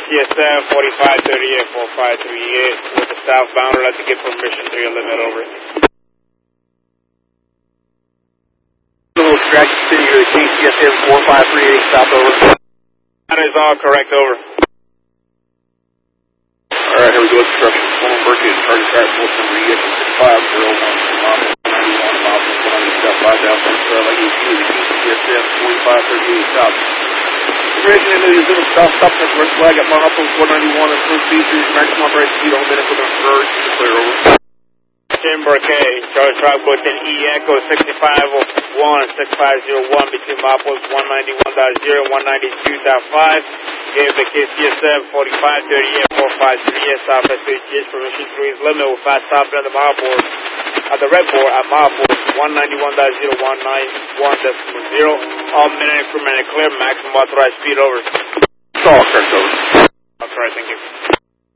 KCSM 4538 4538 with the southbound. I'd like to get permission to your limit, over. Traction City to KCSM 4538 south, over. That is all correct, over. Alright, here we go. Instruction. Former Berkeley and target track 438 6501 down KCSM 4538 south. Racing into the Zuma stop at red flag at Monopoly 491 and first speed through maximum operating speed on minute with an urge to clear, over. Timber K, Charlie Track Bulletin E Echo 6501 6501 between milepost 191.0 and 192.5. Gave the KCSM 4538 4538 Southwest ATH permission to his limit with fast stopping at the milepost. At the red board at milepost 191.0 191.0. All minute increment clear, maximum authorized speed, over. All correct,